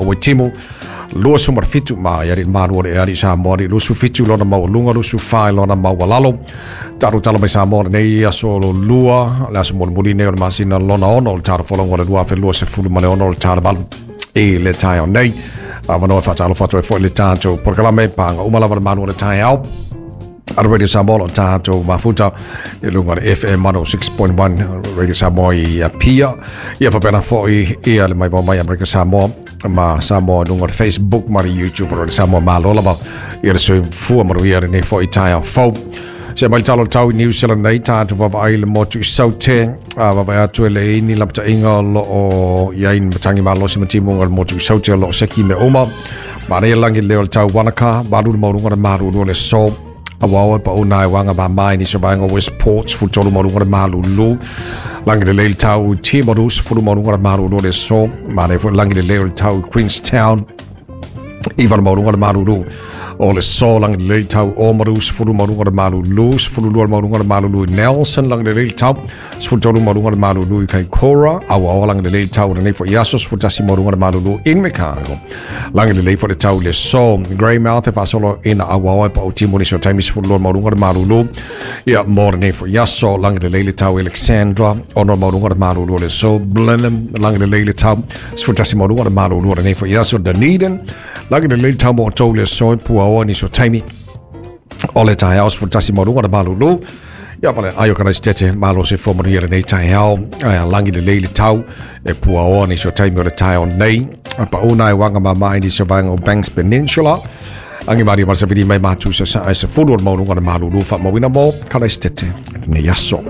o timu lua sumar fitu ma yari maru le ari Samoa ri lusu fitu lona mau lunga lusu fai lona mau walalo taru tala mai Samoa nei aso lo lua la Samoa muline o masina lona ono taru folongo le lua fe lua se fulu male ono taru bal e le tai on nei avano fa talo fatto e foi le tanto porque la me panga uma lava manu le tai au Radio Samoa tanto mafuta e lunga FM 106.1 Radio Samoa i pia ia fa pena foi ia le mai mai America Samoa ma Samoa lunga Facebook ma YouTube Radio Samoa malo lava ia le so fu ma ia ne foi tai au fo se mai talo tau New Zealand nei tanto va ai le motu saute va vai atu le ni lapta inga lo o ia in matangi malo se matimu ngal motu saute lo seki me oma ma nei langi le tau Wanaka balu mo lunga maru le so awawa pa unai wanga ba mai ni so banga Westport fu tolu mo lunga malu lu langi le tau Timorous fu mo lunga maru le so ma nei fu langi le tau Queenstown ivan mo lunga maru lu o le so lang le tau Omarus fulu marunga malu lu fulu lu marunga malu lu Nelson lang le tau fulu tolu marunga malu lu kai Cora awa lang le tau ne fo yasos fu tasi marunga malu lu in Mekano lang le fo le tau le so Greymouth fa solo in awa pa utimo ni so time fulu marunga malu lu ya morne fo yaso lang le tau Alexandra ono marunga malu lu le so Blenheim lang le tau fu tasi marunga malu lu ne fo yaso Dunedin lang le tau mo tau le so pu ni so taimi ole tai aus futasi morunga da malulu ya pale ayo kana stete malo se fo moria nei tai hao langi de leile tau e puao ni so taimi ole tai on nei pa una wanga mama ni so bang o Banks Peninsula angi mari mar se vidi mai matu se sa se fudo morunga da malulu fa mo wina mo kana stete ne yaso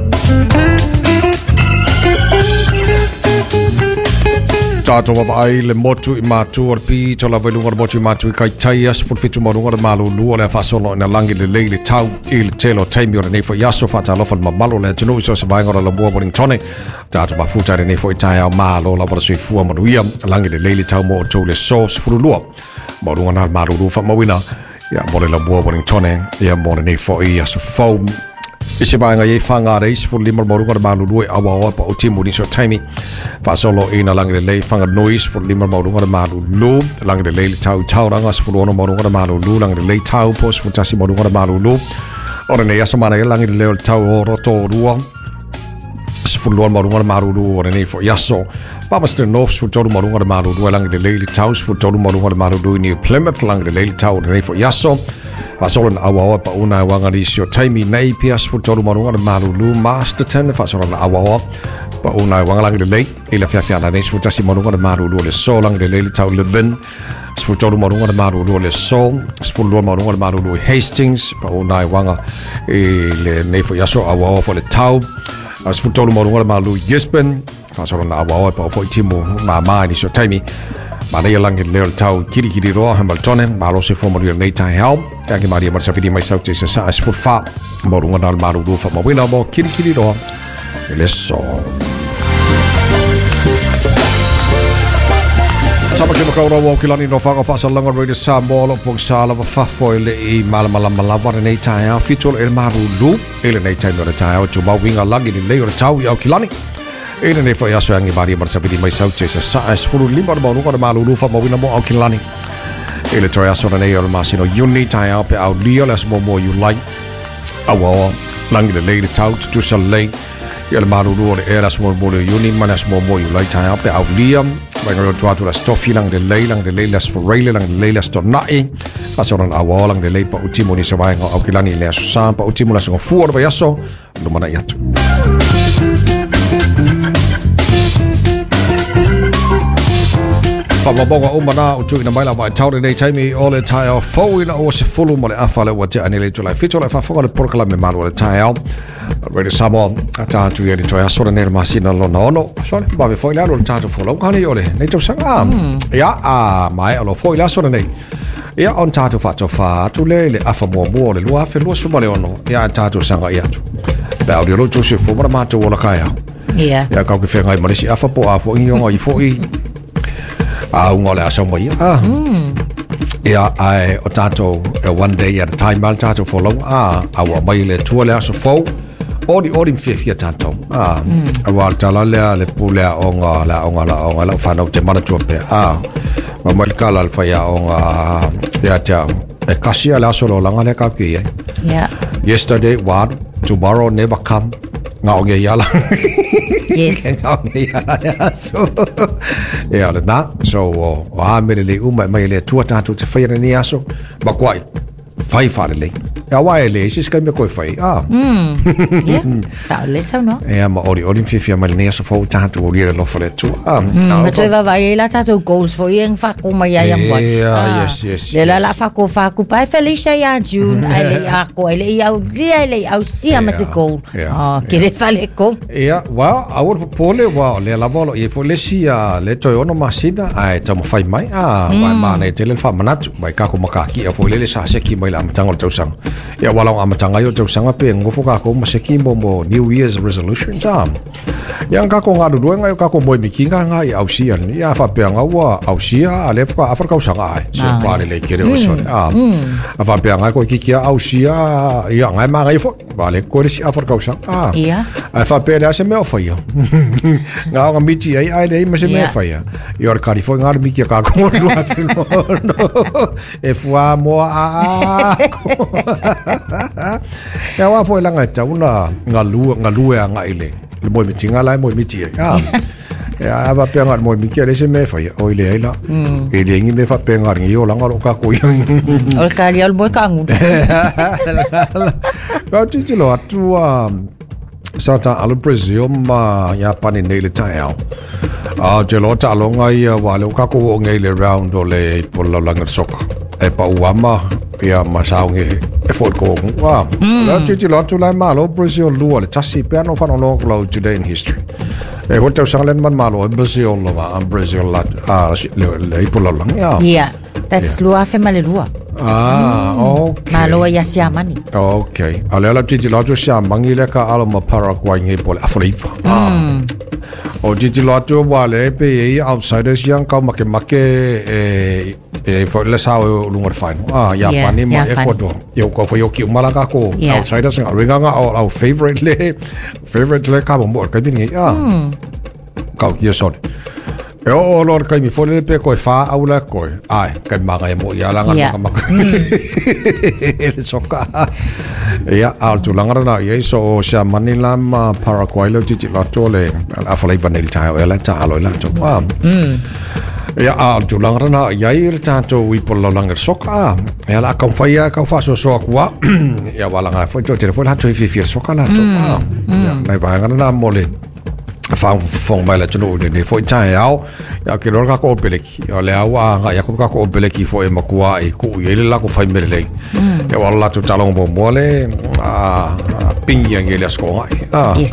tato wa ai le motu I matu or pi to la velunga motu I matu kai taias for fitu morunga malu lu le fa solo na langi le leile tau il telo taimi or ne fo yaso fa ta lofa malo le tunu so se vainga la bo boring tone tato ba futa ne fo taia malo la bo se fu mo ia langi le leile tau mo to le sauce fu lu morunga na malu lu fa mo wina ya mo le la bo boring tone ya mo ne fo yaso fo isi banga ye fanga reis fu limar morunga malu lu awa pa o timu ni so taimi fa solo ina lang le fanga noise fu limar morunga malu lu lang le tau tau ranga fu ono morunga malu lu lang le tau pos fu tasi morunga malu lu ora ne yasa mana lang le tau oro to ruo fu lo morunga malu lu ora ne fo yaso Babster North fu tolu morunga malu lu lang le tau fu tolu morunga malu lu ni Plymouth lang le tau ne fo yaso Fasolan awawa pa una wanga di sio taimi nei pias fu tolu marunga malu lu Masterton fasolan awawa pa una wanga lang le ila fia na nei fu tasi marunga malu lu le so lang le tau Levin fu tolu marunga malu lu le so fu lu marunga malu lu Hastings pa una wanga le nei fu yaso awawa fo le tau fu tolu marunga malu Gisborne fasolan awawa pa fo timu ma ni sio taimi Mana ia langi leo tau kiri roa Hamilton malo se fomo ria nei tai hao ya ki maria marsa fidi mai sau te sa sport fa morunga dal maru do fa mo wina mo kiri roa leso Sama ke makau roa kilani no fa sa langa radio Samoa lo pong sala va fa foile I mala nei tai hao fitol el maru do ele nei tai no tai hao tu mau winga langi leo tau ya kilani Ina ne foi aso angi mari marsa pidi mai sau chesa sa as fulu limba mo no malu lu fa mo wina mo au kilani ele toi aso nei or masino uni tai au pe au lio las mo you like awa langi le leile tau tu sa lei ele malu lu le eras mo uni manas mo you like tai au pe au liam vai no tu atu la stofi lang de lei las for rail lang de lei las to nai aso ran awa lang de lei pa utimo ni sa vai au kilani le sa pa utimo la so fuor vai aso lu mana yatu Pababonga umana utu ina maila mai tau nei taimi ole tai au fo ina o se fulu mo le afale wa te anile tu lai fito le fa fonga le porkala me malu le tai au Radio Samoa ta tu ye to ya sora nei masina lo no so ba ve foi la lo ta tu fo lo kani ole nei to sanga ya mai alo foi la sora nei ya on ta tu fa tu le afa mo le lo afa lo so le ono ya ta tu sanga ya tu ba o lo tu se fo ma tu ola kaya ya ka ke fenga mai si afa po afo ingo I fo I ngole aso mo ia ai o tato one day at a time mal tato for long awa mai le tuale aso fo odi fifia tato awa tala le pule onga la fa no te mana tu pe Mamalkala alfaya o ya kasi ala solo lang ale ka ki. Yeah. Yesterday what, tomorrow never come. Ngao nge ya lang. Yes. Ngao nge ya lang. So ya na so mele mai le tua tu te fai ni aso makwai fai le. Ya wai le sis ka me koi fai. Yeah. Sao le sao no. Ya ma ori fifia mai ni aso fo tu ori le lo fale tu. Ma toi va vai la tu goals for yeng fa ko mai ya wat. Yes. Le la fa ko pai Felicia ya June ai le a ko ai le ai au sia ma se goal. Ke le fale ko. Ya, well, I would pole le la volo e fo le sia le toi ono masina ai tamo fai mai ma ne tele fa manatu mai ka ko makaki e fo le sa se ki mai la matanga tau sang. Ya wala nga matanga yo tau sanga pe ngofo ka ko maseki mo New Year's resolution jam. Yang ka ko ngadu do nga ka ko moi mikinga nga i ausia ni ya fa pe nga wa ausia ale fa Afrika usanga ai. So vale le kere o so. Fa pe nga ko kikia ausia ya nga ma nga fo vale ko le si Afrika usanga. Ya. Fa pe le se me fa yo. Nga miti ai dei me se me fa ya. Yo ka ri fo nga mi ki ka ko no. E fua mo ya wa foi langa tauna ngalu ya ngaile le moi mitinga la moi miti ya va pe ngar moi miki le se me fa o ile ila e le ngi me fa pe ngar ngi yo langa ro ka ko o ka ri al moi ka ngu ba ti lo atu sata al Brazil ma ya pani nele tael jelo ta longa ia wa le ka ko ngai le round o le polo langa soka e pa uama ia masao nge e fo ko wa la ti lo tu la malo Brazil lu le tasi pe no fa no lo today in history e ho tau sanglen man malo Brazil lo va Brazil la le polo langa yeah that's lua fe male lua okay. Malo ya siamani. Okay. Ala titi lo siamangi le ka ala ma Paraguay nge pole Afrika. O titi lo wale pe outsiders yang ka make for le sao lungar fine. Ya pani ma Ecuador. Yo ko fo yo ki malaka ko outsiders nga ringa nga our favorite le ka mo ka bini ka ki so. Yo lor kai mi fole pe ko fa aula ko ai kai ma ga mo ya la nga ma el soka ya al tu langa na ye so sha manila ma Paraguay lo titi lo tole a fole vanil ta la ta lo la to ya al tu langa na ya ir ta to wi por lo langa soka ya la ka fa so wa ya wala nga fo to telefon ha to fi soka la to ya mai ba nga na mole fong mai la tuno de foi tai au ya ke ro ka ko peleki ya le awa nga ya ko ka ko peleki fo e makua e ku ye la ko fai mele ya wala tu talong bo mole pingi ngeli asko ngai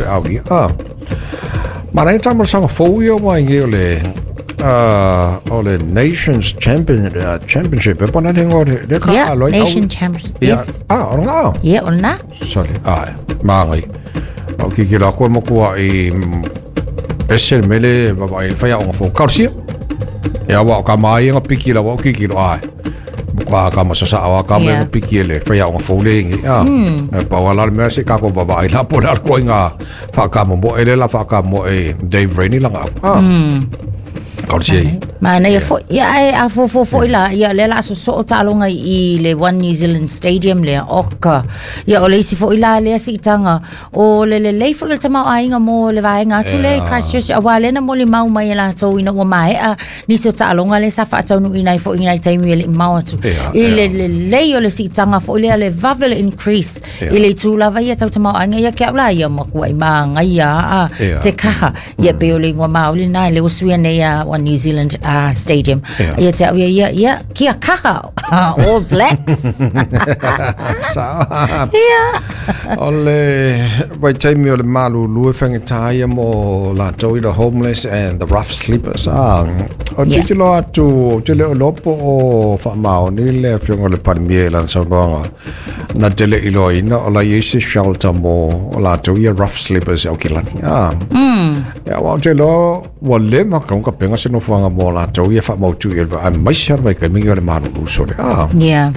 mara e tamo sang fo yo wa ngeli ole nations championship e pona lengo de ka lo nation championship yes nga ona sorry mai o ki la ko makua e ese mele baba il faya on fo karsia ya wa ka mai nga piki la wa ki lo ai wa ka ma sa wa ka me piki le faya on fo le ngi pa wala me se ka ko baba ila po la ko nga fa ka mo ele la fa ka mo Dave Rainey la nga karsia mana ya fo ya a fo ila ya le la so talonga I le One New Zealand Stadium le oka ya ole si fo ila le si tanga o le fo il tama ainga mo le vai nga tu le Christchurch awale na mo le mau mai la to ina o mai ni so talonga le sa fa tau no ina fo ina time le mau tu le ole si tanga fo le vavel increase ile tu la vai tau tama ainga ya ka la ya mo ko ma nga ya te ka ya be ole ngo mau le na le usua ne ya One New Zealand Stadium. Yeah, kia kaha. All Blacks. Ole, by time you malu luefang Itaya mo la joy the homeless and the rough sleepers. Did lo to jele lopo o fa mau ni le fiong le pandemia lan so longa. Na jele iloina ola yesi shelter mo la joy rough sleepers okilani. Ya wa jelo wale ma ka penga se no fanga mo la joy fa mau tu el va mai sha vai ka minga le malu so le. Yeah.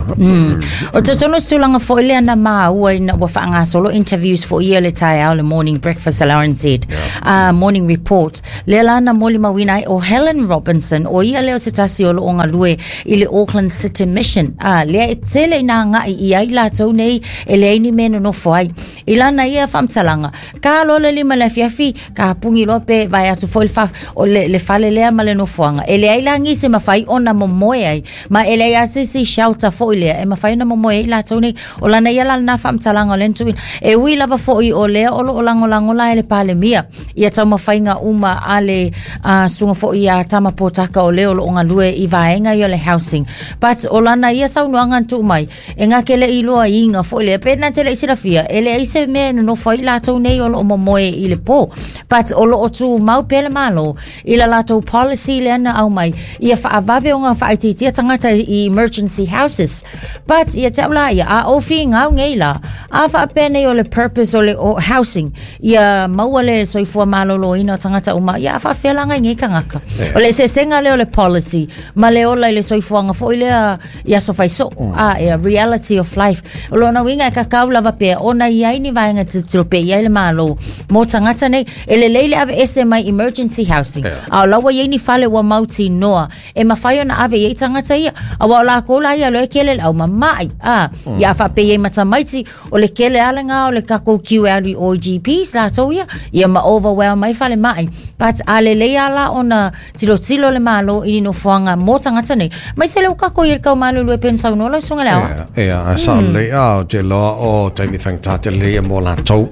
O te sono stulanga fo ile ana maua ina wa whaanga solo interviews fo ia le tai au le morning breakfast ala RNZ morning report le lana moli mawina o Helen Robinson o ia leo se tasi o lo onga lue i le Auckland City Mission lea e tele ina ngai i ai la tau nei e le aini meno no foai i lana ia whamtalanga ka lo le lima le fiafi ka pungi lope vai atu fo o le fale lea ma le no foanga e le aila ngi se mawhai ona momoe ai ma e le asisi shelter fo i lea e mawhai ona momoe i la tau nei o lana ia la na whamtalanga o lentu e ui lava fo i o lea o lo lango la e le pale mia ia tau mawhainga uma ale sunga fo i a tama potaka o leo lo onga lue i vaenga i o le housing but o lana ia sau nuangan tu mai e ngā kele i loa inga fo i lea pēna tele i sirafia e le aise mea no fo i la tau nei o lo momoe i le po but o lo o tu mau pele malo i la tau policy le ana au mai ia whaavave o ngā whaititia tangata i emergency houses but ia te aula ia a ofi ngau ngeila a whaapene o le purpose o le housing ia maua le soifua malolo ina tangata uma ia whaafealanga ngai kangaka o le se senga leo le policy ma le ola le soifua nga fo ilea ia so faiso ia reality of life o lo na winga e kakau lava pea ona iai ni vaenga tutupe iai le malo mo tangata nei ele leile ave ese mai emergency housing a lawa iai ni fale wa mauti noa e mawhai ona ave iai tangata ia a wa la kola ia lo e kele au mamai ia whape iai matamaiti o le kele alanga o le kako QL o GPs la tau ia ma overwhelm mai fale mai but ale leia la ona tilo le malo i no fuanga mo tangata nei mai se le kako i kau malo lue pensau no la sunga lewa a sa leia o te loa o taimi whangtate leia mo la tau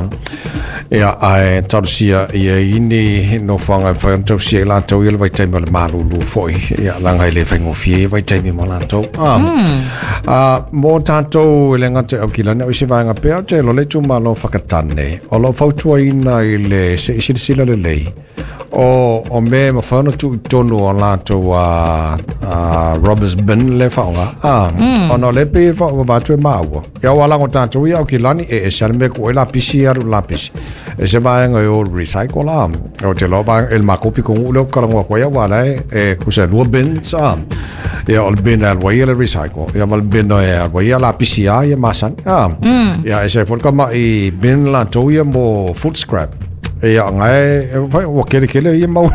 ia ai tausia ia ini no fuanga tausia la tau ia vai taimi le malo lu foi ia langa le whangofie vai taimi mo la tau mo tatou le ngate au kilane o se vanga pea te lo le tu malo whakatane o lo fautua ina i le se sila le lei o me ma whana tu tonu o lātou Robbers Bin le whaonga o no le pe whaonga vātua maua ia walango tātou ia au ki lani e sale me ko e la pisi aru la pisi e se vaenga e o recycle o te lo vaenga el makopi ko ngule o karangoa kwa ia wala e kusa lua bins ia o le bin al wai le recycle ia mal bin o e al wai la pisi ia masan ia e se folka ma i bin lātou ia mo food scrap ia ngai vai o kele ia mau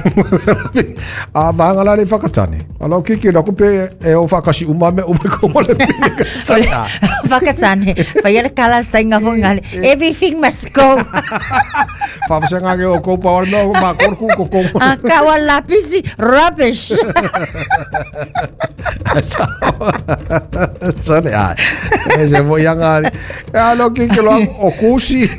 a banga la le fakatani ala kiki la kupe e o fakasi umame o me ko le fakatani fa ia kala sainga ngale everything must go fa senga ke o ko pa no ma korku ko ka wala pisi rubbish sale a se vo yanga ala kiki lo o kusi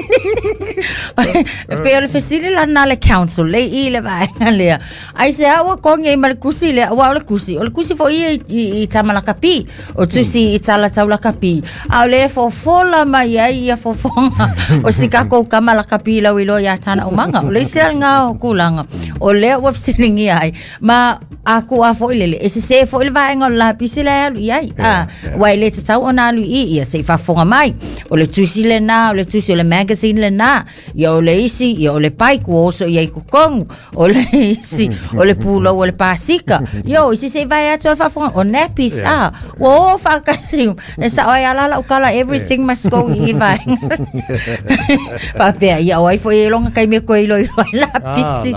pe le fesile la na le council le i le vai lea ai se awa konge i mal kusi le wa le kusi fo i tamala kapi o tusi i tala taula kapi au le fo fola mai ai ia fo fonga o sikako kamala kapi la wilo ya tana umanga o le sira nga kulanga o le wa fsilingi ai ma aku a fo ile ese se fo il vai ngol la pisila lu ai wa ile te tau ona lu i ia se fa fonga mai o le tusi le na o le tusi o le magazine le na ia o le isi ia o le pai ko so ia ku kong o le isi o le pulo o le pasika yo isi se vai atu fa fonga o napis wo fa kasi esa o ia la ukala everything must go in vai pa pe ia o ai foi longa kai me ko ilo la pisi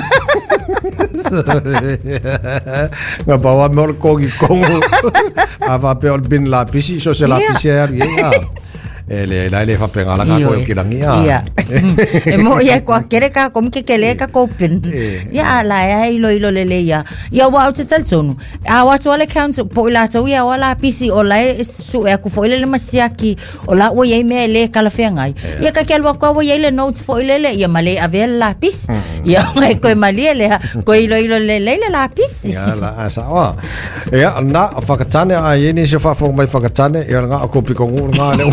nga bawa mo ko gi kongo ava pe ol bin la pisi so se la pisi ia ele fa penga la ko ki langia e mo ia ko kere ka kom ke kele ka kopin ya la ya ilo le ya wa te salsonu a wa to le council po la to ya wala pisi o la su e ku fo le masiaki o la o ye me le kala fengai ya ka kelwa ko ye le notes fo le ya male avela pis ya ko mali le ko ilo le la pis ya la asa wa ya na fakatane a ye ni se fa fo mai fakatane ya nga ko pi ko nga le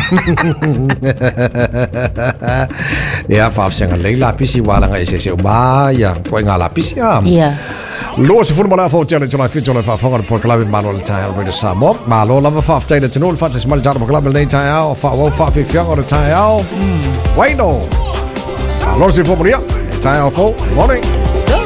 ia whaafsenga leila pisi walanga ese ma ia koe ngā la pisi lo se funu mala fo tele tona fito le whaafonga por klabi malo le tai already samo malo lava whaafteina tino le whaaftes mali tara po klabi le tai au whaafifianga le tai au waino lo se funu mala tai au fo morning